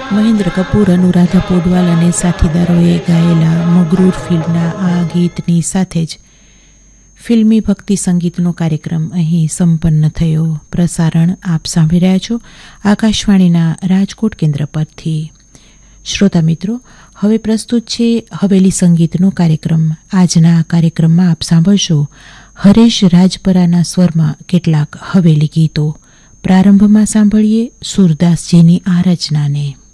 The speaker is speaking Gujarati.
મહેન્દ્ર કપૂર, અનુરાધા પોડવાલ અને સાથીદારોએ ગાયેલા મગરૂર ફિલ્મના આ ગીતની સાથે જ ફિલ્મી ભક્તિ સંગીતનો કાર્યક્રમ અહીં સંપન્ન થયો. પ્રસારણ આપ સાંભળી રહ્યા છો આકાશવાણીના રાજકોટ કેન્દ્ર પરથી. શ્રોતા મિત્રો, હવે પ્રસ્તુત છે હવેલી સંગીતનો કાર્યક્રમ. આજના કાર્યક્રમમાં આપ સાંભળશો હરેશ રાજપરાના સ્વરમાં કેટલાક હવેલી ગીતો. પ્રારંભમાં સાંભળીએ સુરદાસજીની આ રચનાને.